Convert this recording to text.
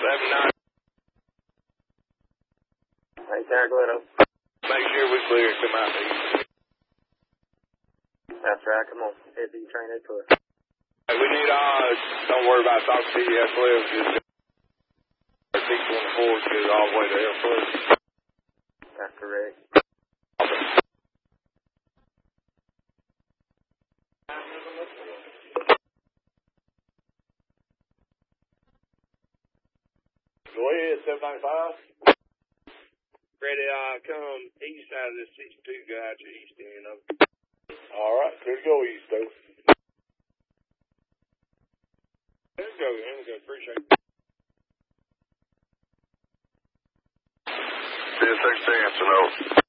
Hey, Saragletto. Make sure we clear it. Come out there. That's right. Come on. Head to your train and push. Hey, we need don't worry about talking to you F12. Just C-24 goes all the way to F12. That's correct. Go ahead, 795. Ready, come east side of this 62 guy to east end of it. All right, clear to go east, though. Let's go, appreciate it. 10-16, so no.